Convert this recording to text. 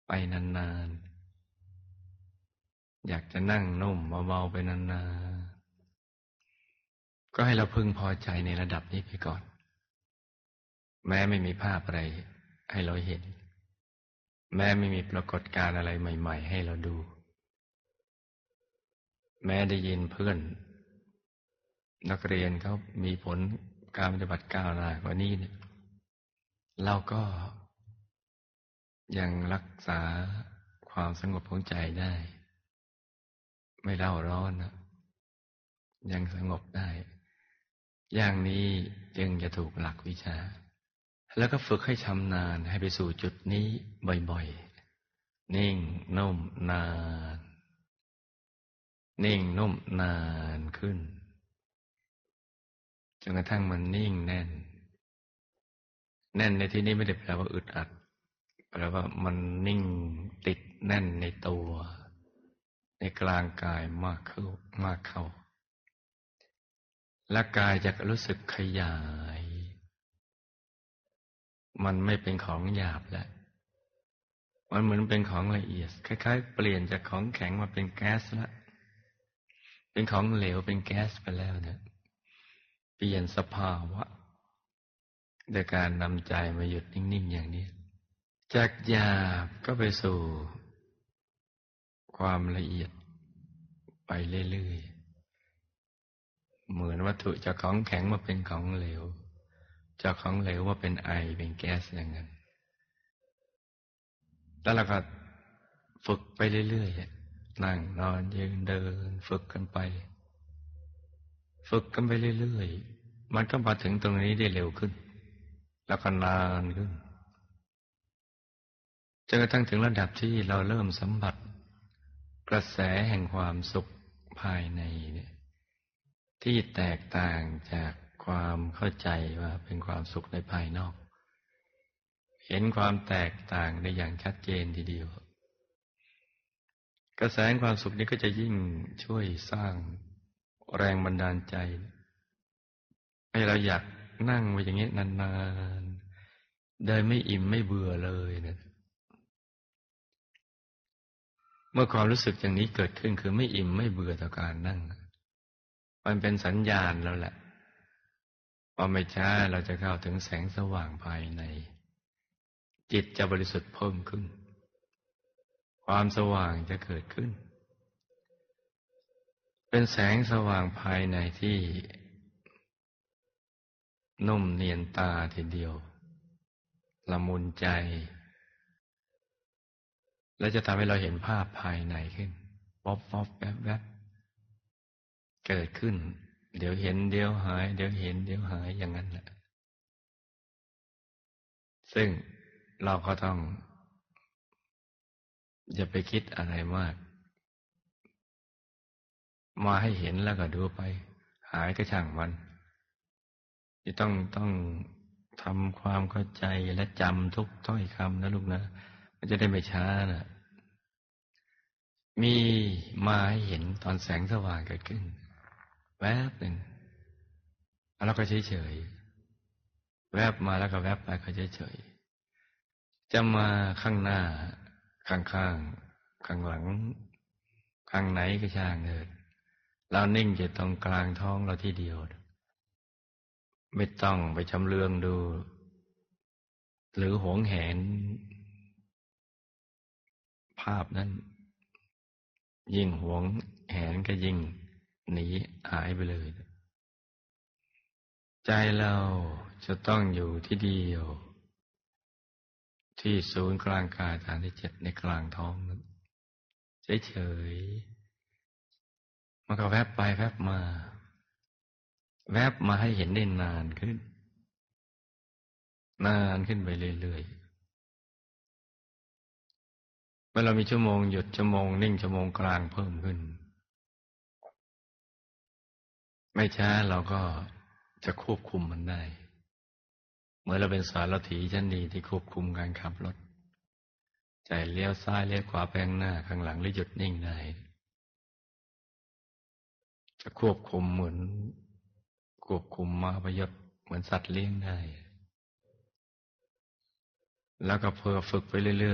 ไปนานๆอยากจะนั่งนุ่มเบาๆไปนานๆก็ให้เราพึงพอใจในระดับนี้ไปก่อนแม้ไม่มีภาพอะไรให้เราเห็นแม้ไม่มีปรากฏการณ์อะไรใหม่ๆให้เราดูแม้ได้ยินเพื่อนนักเรียนเขามีผลการปฏิบัติก้าวหน้ากว่านี้เนี่ยเราก็ยังรักษาความสงบของใจได้ไม่เร่าร้อนนะยังสงบได้อย่างนี้จึงจะถูกหลักวิชาแล้วก็ฝึกให้ชำนาญให้ไปสู่จุดนี้บ่อยๆนิ่งนุ่มนานนิ่งนุ่มนานขึ้นจนกระทั่งมันนิ่งแน่นแน่นในที่นี้ไม่ได้แปลว่าอึดอัดแปลว่ามันนิ่งติดแน่นในตัวในกลางกายมากเข้าและกายจะรู้สึกขยายมันไม่เป็นของหยาบแล้วมันเหมือนเป็นของละเอียดคล้ายๆเปลี่ยนจากของแข็งมาเป็นแก๊สแล้วเป็นของเหลวเป็นแก๊สไปแล้วเนี่ยเปลี่ยนสภาวะโดยการนำใจมาหยุดนิ่งๆอย่างนี้จากหยาบก็ไปสู่ความละเอียดไปเรื่อยๆเหมือนวัตถุจากของแข็งมาเป็นของเหลวจากของเหลวมาเป็นไอเป็นแก๊สอย่างนั้นแล้วเราก็ฝึกไปเรื่อยๆนั่งนอนยืนเดินฝึกกันไปเรื่อยๆมันก็มาถึงตรงนี้ได้เร็วขึ้นแล้วก็นานขึ้นจนกระทั่งถึงระดับที่เราเริ่มสัมผัสกระแสแห่งความสุขภายในเนี่ยที่แตกต่างจากความเข้าใจว่าเป็นความสุขในภายนอกเห็นความแตกต่างได้อย่างชัดเจนทีเดียวกระแสแห่งความสุขนี้ก็จะยิ่งช่วยสร้างแรงบันดาลใจให้เราอยากนั่งไว้อย่างนี้นานๆโดยไม่อิ่มไม่เบื่อเลยนะเมื่อความรู้สึกอย่างนี้เกิดขึ้นคือไม่อิ่มไม่เบื่อต่อการนั่งมันเป็นสัญญาณแล้วแหละว่าไม่ช้าเราจะเข้าถึงแสงสว่างภายในจิตจะบริสุทธิ์เพิ่มขึ้นความสว่างจะเกิดขึ้นเป็นแสงสว่างภายในที่นุ่มเนียนตาทีเดียวละมุนใจและจะทำให้เราเห็นภาพภายในขึ้นป๊อปป๊อปแวบแวบเกิดขึ้นเดี๋ยวเห็นเดี๋ยวหายเดี๋ยวเห็นเดี๋ยวหายอย่างนั้นแหละซึ่งเราก็ต้องอย่าไปคิดอะไรมากมาให้เห็นแล้วก็ดูไปหายก็ช่างมันที่ต้องทำความเข้าใจและจำทุกถ้อยคำนะลูกนะมันจะได้ไม่ช้านะมีมาให้เห็นตอนแสงสว่างเกิดขึ้นแวบหนึ่งแล้วก็เฉยๆแวบมาแล้วก็แวบไปก็เฉยๆจะมาข้างหน้าข้างๆข้างหลังข้างไหนก็ช่างเถิดเรานิ่งอยู่ตรงกลางท้องเราที่เดียวไม่ต้องไปชำเลืองดูหรือหวงแหนภาพนั้นยิ่งหวงแหนก็ยิ่งหนีหายไปเลยใจเราจะต้องอยู่ที่เดียวที่ศูนย์กลางกายฐานที่7ในกลางท้องนั้นเฉยๆมันก็แวบไปแวบมาแวบมาให้เห็นได้นานขึ้นไปเรื่อยๆเมื่อเรามีชั่วโมงหยุดชั่วโมงนิ่งชั่วโมงกลางเพิ่มขึ้นไม่ช้าเราก็จะควบคุมมันได้เมื่อเราเป็นสารถีชั้นดีที่ควบคุมการขับรถใจเลี้ยวซ้ายเลี้ยวขวาไปข้างหน้าข้างหลังหรือหยุดนิ่งได้จะควบคุมเหมือนควบคุมม้าพยศเหมือนสัตว์เลี้ยงได้แล้วก็เพื่อฝึกไปเรื่อยๆ